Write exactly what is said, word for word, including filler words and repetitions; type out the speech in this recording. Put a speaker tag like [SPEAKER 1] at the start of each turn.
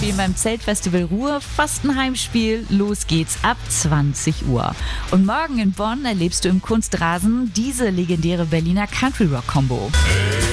[SPEAKER 1] spielen beim Zeltfestival Ruhr fast ein Heimspiel. Los geht's ab zwanzig Uhr. Und morgen in Bonn erlebst du im Kunstrasen diese legendäre Berliner Country-Rock-Kombo.